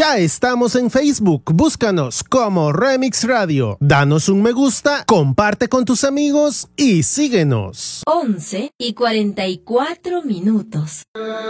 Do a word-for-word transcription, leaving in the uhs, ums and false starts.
Ya estamos en Facebook, búscanos como Remix Radio. Danos un me gusta, comparte con tus amigos y síguenos. once y cuarenta y cuatro minutos.